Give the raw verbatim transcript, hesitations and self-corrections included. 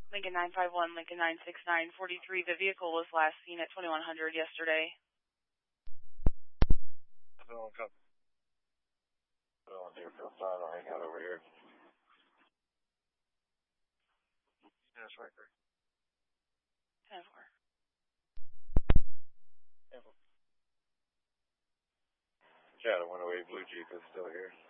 Lincoln nine five one, Lincoln nine six nine forty-three. The vehicle was last seen at twenty-one hundred yesterday. Don't come. Don't Deerfield sign. I'll hang out over here. Yes, right there. ten four. Shadow one oh eight Blue Jeep is still here.